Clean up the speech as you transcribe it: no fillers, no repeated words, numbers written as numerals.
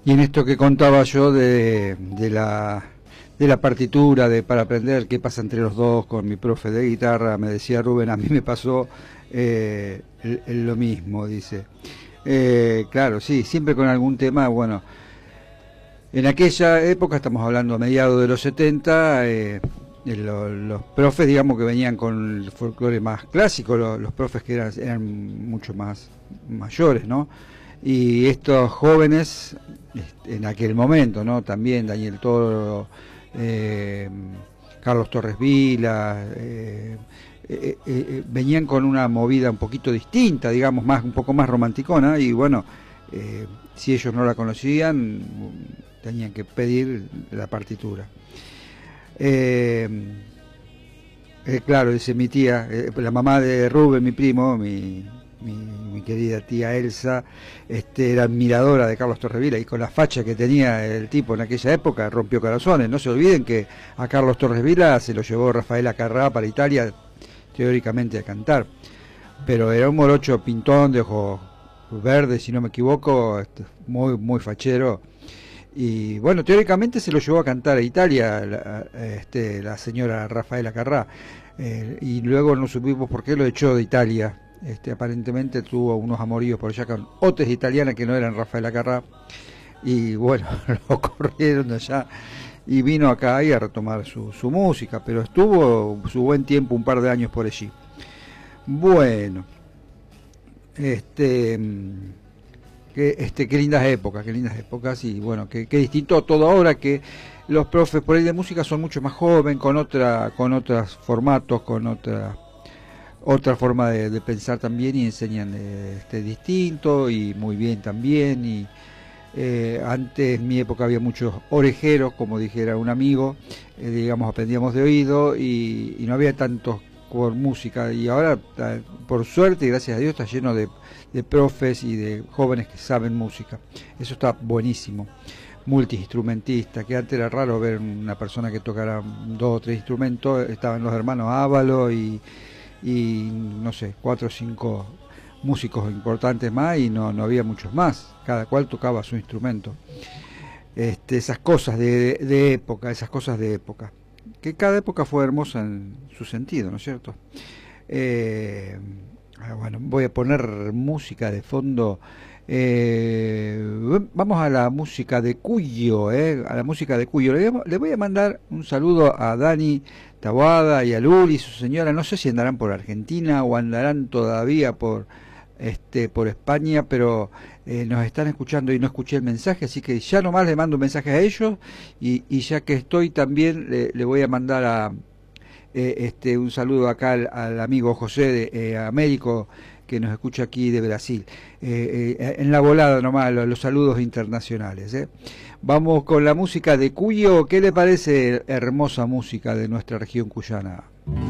Y en esto que contaba yo de la partitura, para aprender qué pasa entre los dos, con mi profe de guitarra, me decía Rubén, a mí me pasó lo mismo, dice. Claro, sí, siempre con algún tema, bueno, en aquella época, estamos hablando a mediados de los 70, los profes, digamos, que venían con el folclore más clásico, los profes que eran mucho más mayores, ¿no? Y estos jóvenes, en aquel momento, ¿no? También Daniel Toro, Carlos Torres Vila, venían con una movida un poquito distinta, digamos, un poco más romanticona, y bueno, si ellos no la conocían, tenían que pedir la partitura. Claro, dice mi tía, la mamá de Rubén, mi primo, mi querida tía Elsa, era admiradora de Carlos Torres y con la facha que tenía el tipo en aquella época rompió corazones. No se olviden que a Carlos Torres Vila se lo llevó Rafael Acarrá para Italia, teóricamente a cantar, pero era un morocho pintón de ojos verdes, si no me equivoco, muy fachero. Y bueno, teóricamente se lo llevó a cantar a Italia la señora Rafaela Carrá, y luego no supimos por qué lo echó de Italia. Aparentemente tuvo unos amoríos por allá con otras italianas que no eran Rafaela Carrá, y bueno, lo corrieron de allá y vino acá y a retomar su música, pero estuvo su buen tiempo, un par de años por allí. Bueno, qué lindas épocas, y bueno, qué distinto todo ahora, que los profes por ahí de música son mucho más jóvenes, con otros formatos, con otra forma de pensar también, y enseñan distinto y muy bien también. Y antes, en mi época, había muchos orejeros, como dijera un amigo, digamos, aprendíamos de oído, y no había tantos con música, y ahora, por suerte y gracias a Dios, está lleno de profes y de jóvenes que saben música. Eso está buenísimo. Multiinstrumentista, que antes era raro ver una persona que tocara 2 o 3 instrumentos. Estaban los hermanos Ávalo y no sé, 4 o 5 músicos importantes más, y no había muchos más, cada cual tocaba su instrumento. Esas cosas de época, que cada época fue hermosa en su sentido, ¿no es cierto? Bueno, voy a poner música de fondo. Vamos a la música de Cuyo, a la música de Cuyo. Le voy a mandar un saludo a Dani Taboada y a Luli y su señora. No sé si andarán por Argentina o andarán todavía por España, pero nos están escuchando y no escuché el mensaje, así que ya nomás le mando un mensaje a ellos, y ya que estoy también le voy a mandar un saludo acá al amigo José de Américo, que nos escucha aquí de Brasil. En la volada nomás, los saludos internacionales. Vamos con la música de Cuyo. ¿Qué le parece? Hermosa música de nuestra región cuyana.